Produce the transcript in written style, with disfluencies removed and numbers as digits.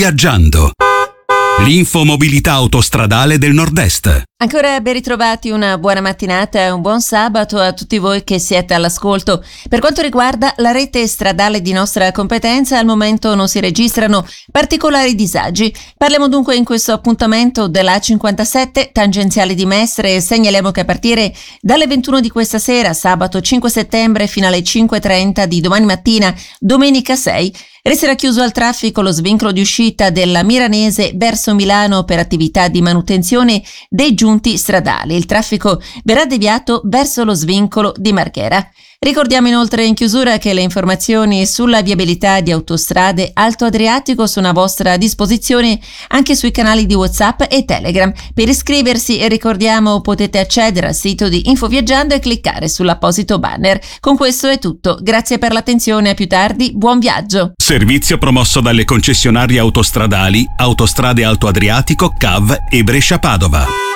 Infoviaggiando. L'infomobilità autostradale del Nord-Est. Ancora ben ritrovati, una buona mattinata e un buon sabato a tutti voi che siete all'ascolto. Per quanto riguarda la rete stradale di nostra competenza, al momento non si registrano particolari disagi. Parliamo dunque in questo appuntamento della A57, tangenziale di Mestre, e segnaliamo che a partire dalle 21 di questa sera, sabato 5 settembre, fino alle 5:30 di domani mattina, domenica 6, resterà chiuso al traffico lo svincolo di uscita della Miranese verso Milano per attività di manutenzione dei giunti stradali. Il traffico verrà deviato verso lo svincolo di Marghera. Ricordiamo inoltre in chiusura che le informazioni sulla viabilità di Autostrade Alto Adriatico sono a vostra disposizione anche sui canali di WhatsApp e Telegram. Per iscriversi, ricordiamo, potete accedere al sito di Infoviaggiando e cliccare sull'apposito banner. Con questo è tutto. Grazie per l'attenzione, a più tardi, buon viaggio. Servizio promosso dalle concessionarie autostradali Autostrade Alto Adriatico, CAV e Brescia Padova.